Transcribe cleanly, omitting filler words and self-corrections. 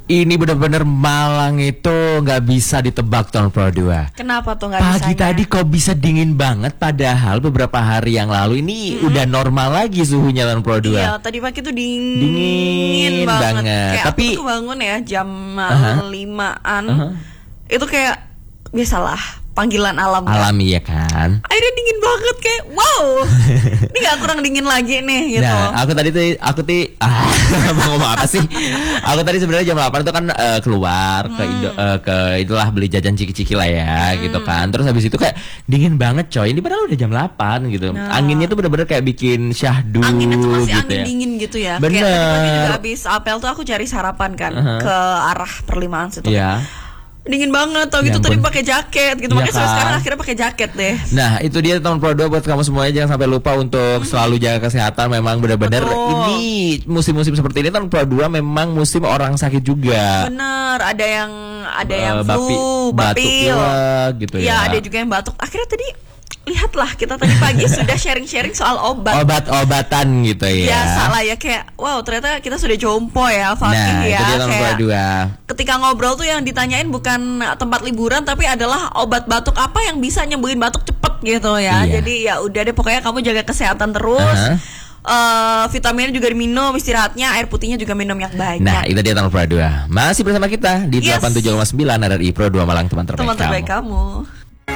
Ini benar-benar Malang itu nggak bisa ditebak tahun Pro 2. Kenapa tuh nggak bisa? Pagi tadi kok bisa dingin banget, padahal beberapa hari yang lalu ini udah normal lagi suhunya tahun Pro 2. Iya, tadi pagi tuh dingin banget. Kayak Tapi aku tuh bangun ya jam 5-an. Itu kayak biasalah panggilan alam. Alami ya kan. Airnya dingin banget kayak wow. Ini gak kurang dingin lagi nih gitu. Nah, aku tadi mau ngomong apa sih? Aku tadi sebenarnya jam 8 itu kan keluar ke itulah beli jajan ciki-ciki lah ya gitu kan. Terus habis itu kayak dingin banget coy. Ini padahal udah jam 8 gitu. Anginnya tuh bener-bener kayak bikin syahdu. Anginnya tuh masih gitu angin ya. dingin gitu ya. Bener. Kayak tadi pagi juga habis apel tuh aku cari sarapan kan ke arah perlimaan situ. Iya. Dingin banget tau gitu, tadi pakai jaket gitu. Makanya kan? sekarang akhirnya pakai jaket deh. Nah itu dia tahun Pro 2 buat kamu semuanya. Jangan sampai lupa untuk selalu jaga kesehatan. Memang benar-benar ini musim-musim seperti ini tahun Pro 2 memang musim orang sakit juga. Bener, ada yang flu, batuk bapil gitu ya. Ya ada juga yang batuk. Akhirnya tadi lihatlah kita tadi pagi sudah sharing-sharing soal obat-obatan gitu ya. Biasa lah ya, kayak wow ternyata kita sudah jompo ya Fakih nah, ya. Itu dia tahun Pro 2. Ketika ngobrol tuh yang ditanyain bukan tempat liburan tapi adalah obat batuk apa yang bisa nyembuhin batuk cepet gitu ya. Iya. Jadi ya udah deh pokoknya kamu jaga kesehatan terus. Vitaminnya juga diminum, istirahatnya, air putihnya juga minum yang banyak. Nah itu dia tahun Pro 2. Masih bersama kita di 87,9 RRI Pro 2 Malang, teman terbaik kamu.